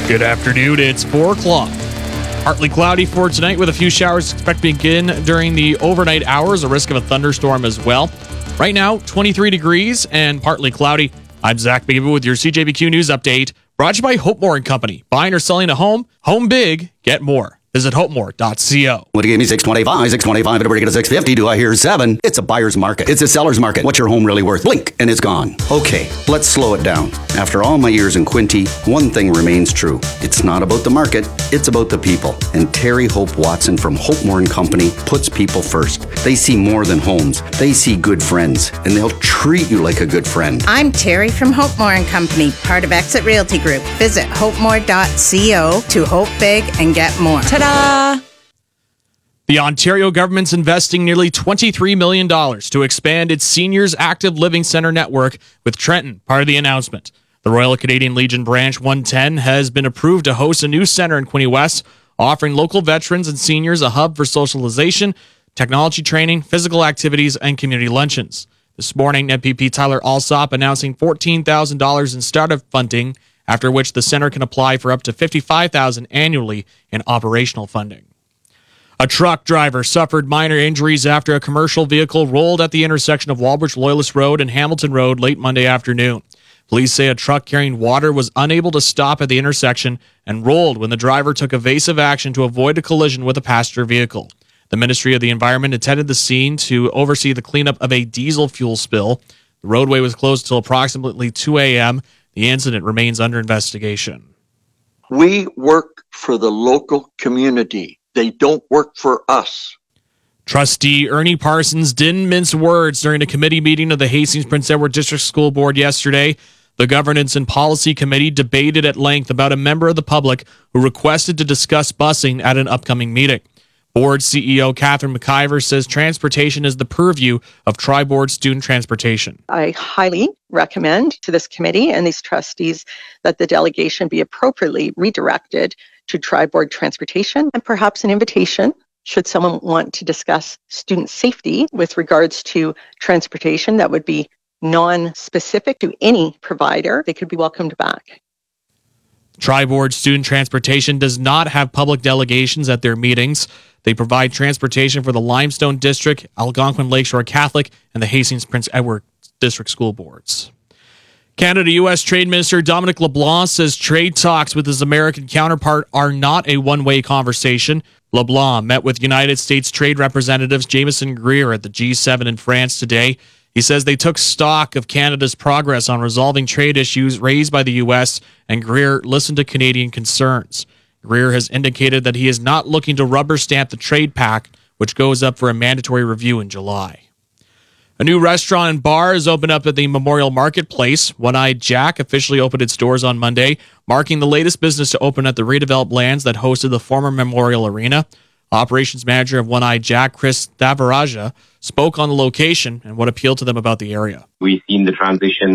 Good afternoon, it's 4 o'clock. Partly cloudy for tonight with a few showers expected to begin during the overnight hours, a risk of a thunderstorm as well. Right now, 23 degrees and partly cloudy. I'm Zach Beaver with your CJBQ News Update, brought to you by Hope More & Company. Buying or selling a home? Home big, get more. Visit hopemore.co. What gave me 625, everybody get a 650. Do I hear 7? It's a buyer's market. It's a seller's market. What's your home really worth? Blink, and it's gone. Okay, let's slow it down. After all my years in Quinte, one thing remains true. It's not about the market, it's about the people. And Terry Hope Watson from Hope More & Company puts people first. They see more than homes. They see good friends, and they'll treat you like a good friend. I'm Terry from Hope More & Company, part of Exit Realty Group. Visit hopemore.co to hope big and get more. Ta-da! The Ontario government's investing nearly $23 million to expand its Seniors Active Living Centre network, with Trenton part of the announcement. The Royal Canadian Legion Branch 110 has been approved to host a new centre in Quinte West, offering local veterans and seniors a hub for socialization, technology training, physical activities, and community luncheons. This morning, MPP Tyler Alsop announcing $14,000 in startup funding, after which the center can apply for up to $55,000 annually in operational funding. A truck driver suffered minor injuries after a commercial vehicle rolled at the intersection of Walbridge Loyalist Road and Hamilton Road late Monday afternoon. Police say a truck carrying water was unable to stop at the intersection and rolled when the driver took evasive action to avoid a collision with a passenger vehicle. The Ministry of the Environment attended the scene to oversee the cleanup of a diesel fuel spill. The roadway was closed until approximately 2 a.m. The incident remains under investigation. We work for the local community. They don't work for us. Trustee Ernie Parsons didn't mince words during a committee meeting of the Hastings Prince Edward District School Board yesterday. The Governance and Policy Committee debated at length about a member of the public who requested to discuss busing at an upcoming meeting. Board CEO Catherine McIver says transportation is the purview of Tri-Board Student Transportation. I highly recommend to this committee and these trustees that the delegation be appropriately redirected to Tri-Board Transportation, and perhaps an invitation, should someone want to discuss student safety with regards to transportation that would be non-specific to any provider. They could be welcomed back. Tri-Board Student Transportation does not have public delegations at their meetings. They provide transportation for the Limestone District, Algonquin Lakeshore Catholic, and the Hastings Prince Edward District School Boards. Canada-U.S. Trade Minister Dominic LeBlanc says trade talks with his American counterpart are not a one-way conversation. LeBlanc met with United States Trade Representatives Jameson Greer at the G7 in France today. He says they took stock of Canada's progress on resolving trade issues raised by the U.S., and Greer listened to Canadian concerns. Greer has indicated that he is not looking to rubber stamp the trade pact, which goes up for a mandatory review in July. A new restaurant and bar is opened up at the Memorial Marketplace. One-Eyed Jack officially opened its doors on Monday, marking the latest business to open at the redeveloped lands that hosted the former Memorial Arena. Operations manager of One-Eyed Jack, Chris Thavaraja, spoke on the location and what appealed to them about the area. We've seen the transition,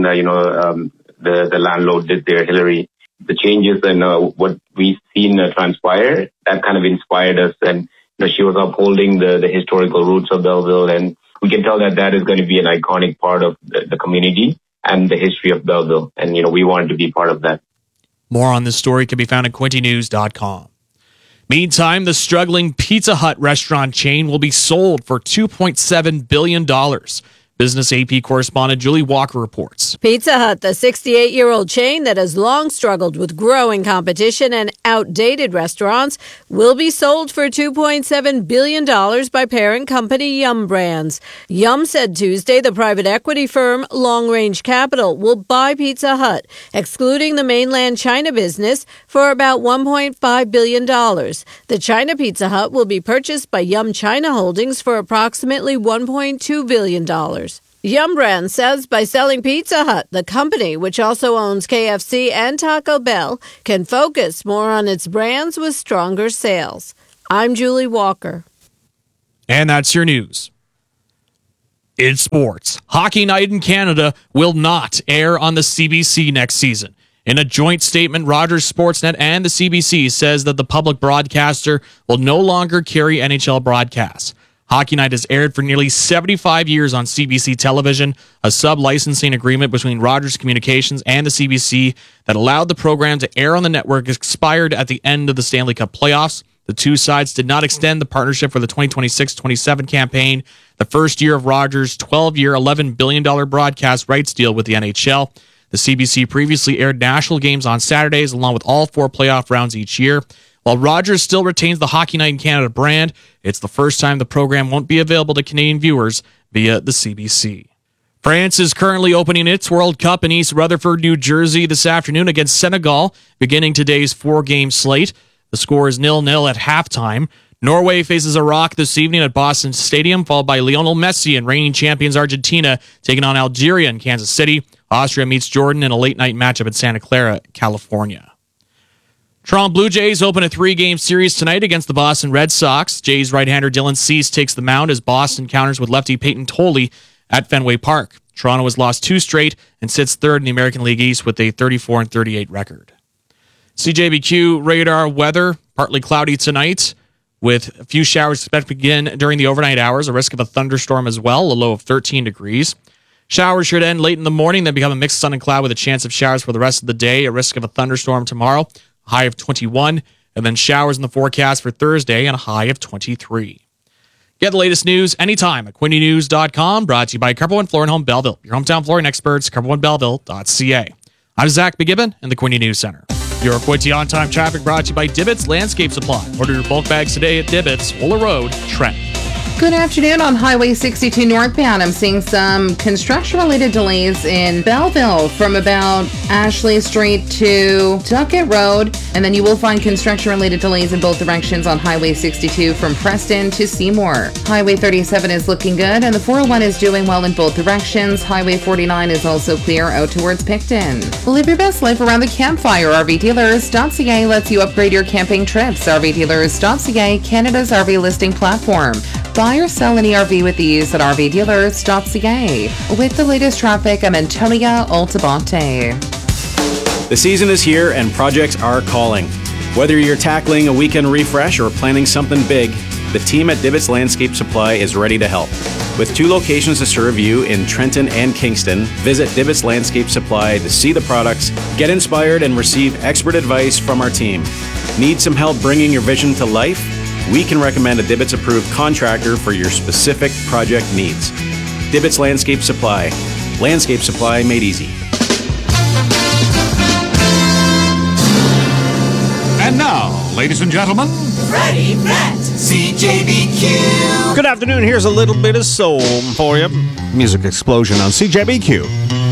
the landlord did there, Hillary. The changes and what we've seen transpire, that kind of inspired us. And she was upholding the historical roots of Belleville. And we can tell that is going to be an iconic part of the community and the history of Belleville. And, we wanted to be part of that. More on this story can be found at quintenews.com. Meantime, the struggling Pizza Hut restaurant chain will be sold for $2.7 billion. Business AP correspondent Julie Walker reports. Pizza Hut, the 68-year-old chain that has long struggled with growing competition and outdated restaurants, will be sold for $2.7 billion by parent company Yum Brands. Yum said Tuesday the private equity firm Long Range Capital will buy Pizza Hut, excluding the mainland China business, for about $1.5 billion. The China Pizza Hut will be purchased by Yum China Holdings for approximately $1.2 billion. Yum Brands says by selling Pizza Hut, the company, which also owns KFC and Taco Bell, can focus more on its brands with stronger sales. I'm Julie Walker. And that's your news. In sports, Hockey Night in Canada will not air on the CBC next season. In a joint statement, Rogers Sportsnet and the CBC says that the public broadcaster will no longer carry NHL broadcasts. Hockey Night has aired for nearly 75 years on CBC television. A sub-licensing agreement between Rogers Communications and the CBC that allowed the program to air on the network expired at the end of the Stanley Cup playoffs. The two sides did not extend the partnership for the 2026-27 campaign, the first year of Rogers' 12-year, $11 billion broadcast rights deal with the NHL. The CBC previously aired national games on Saturdays, along with all 4 playoff rounds each year. While Rogers still retains the Hockey Night in Canada brand, it's the first time the program won't be available to Canadian viewers via the CBC. France is currently opening its World Cup in East Rutherford, New Jersey this afternoon against Senegal, beginning today's 4-game slate. The score is 0-0 at halftime. Norway faces Iraq this evening at Boston Stadium, followed by Lionel Messi and reigning champions Argentina taking on Algeria in Kansas City. Austria meets Jordan in a late-night matchup in Santa Clara, California. Toronto Blue Jays open a 3-game series tonight against the Boston Red Sox. Jays right-hander Dylan Cease takes the mound as Boston counters with lefty Peyton Tolley at Fenway Park. Toronto has lost 2 straight and sits third in the American League East with a 34-38 record. CJBQ radar weather, partly cloudy tonight with a few showers expected to begin during the overnight hours, a risk of a thunderstorm as well, a low of 13 degrees. Showers should end late in the morning, then become a mixed sun and cloud with a chance of showers for the rest of the day, a risk of a thunderstorm tomorrow, a high of 21, and then showers in the forecast for Thursday and a high of 23. Get the latest news anytime at QuintyNews.com, brought to you by Carbo and Floor & Home Belleville, your hometown flooring experts, CarboandBelleville.ca. I'm Zach McGibbon in the Quinte News Center. Your Quinte on-time traffic brought to you by Dibbits Landscape Supply. Order your bulk bags today at Dibbits, Fuller Road, Trent. Good afternoon. On Highway 62 northbound, I'm seeing some construction-related delays in Belleville from about Ashley Street to Duckett Road, and then you will find construction-related delays in both directions on Highway 62 from Preston to Seymour. Highway 37 is looking good, and the 401 is doing well in both directions. Highway 49 is also clear out towards Picton. Live your best life around the campfire. RVDealers.ca lets you upgrade your camping trips. RVDealers.ca, Canada's RV listing platform. Buy or sell any RV with ease at RVDealers.ca. With the latest traffic, I'm Antonia Altabonte. The season is here and projects are calling. Whether you're tackling a weekend refresh or planning something big, the team at Dibbits Landscape Supply is ready to help. With 2 locations to serve you in Trenton and Kingston, visit Dibbits Landscape Supply to see the products, get inspired, and receive expert advice from our team. Need some help bringing your vision to life? We can recommend a Dibbits-approved contractor for your specific project needs. Dibbits Landscape Supply. Landscape supply made easy. And now, ladies and gentlemen, Freddie Brett, CJBQ. Good afternoon. Here's a little bit of soul for you. Music explosion on CJBQ.